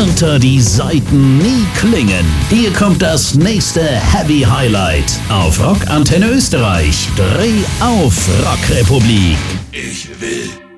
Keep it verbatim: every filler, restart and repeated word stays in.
härter die Saiten nie klingen. Hier kommt das nächste Heavy Highlight auf Rock Antenne Österreich. Dreh auf, Rockrepublik. Ich will